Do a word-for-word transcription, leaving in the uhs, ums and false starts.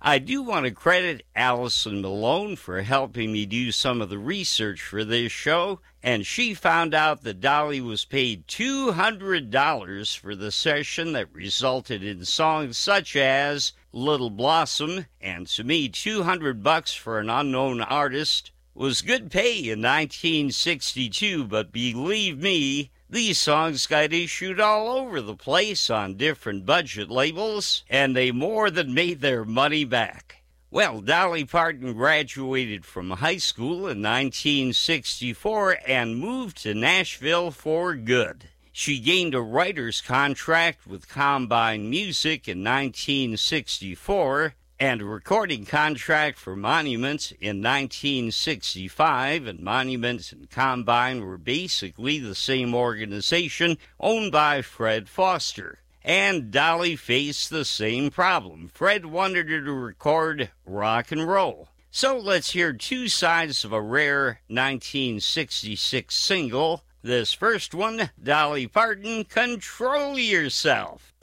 I do want to credit Allison Malone for helping me do some of the research for this show, and she found out that Dolly was paid two hundred dollars for the session that resulted in songs such as Little Blossom, and to me, two hundred bucks for an unknown artist was good pay in nineteen sixty-two, but believe me, these songs got issued all over the place on different budget labels, and they more than made their money back. Well, Dolly Parton graduated from high school in nineteen sixty-four and moved to Nashville for good. She gained a writer's contract with Combine Music in nineteen sixty-four, and a recording contract for Monument in nineteen sixty-five, and Monument and Combine were basically the same organization owned by Fred Foster. And Dolly faced the same problem. Fred wanted her to record rock and roll. So let's hear two sides of a rare nineteen sixty-six single. This first one, Dolly Parton, Control Yourself.